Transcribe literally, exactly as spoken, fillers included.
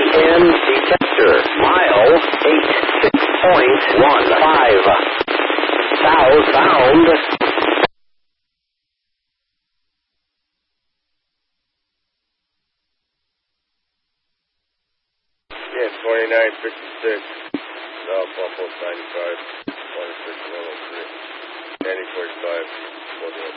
in detector. Mile eight six point one five. Southbound. Yeah, twenty-nine fifty-six. South Buffalo ninety-five. twenty-six one oh three. ninety forty-five.